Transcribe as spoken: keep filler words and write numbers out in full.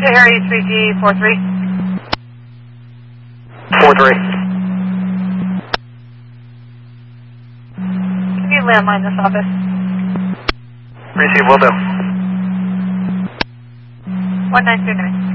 Area three G four three. four three. Can you landline this office? Receive, will do. one nine two nine.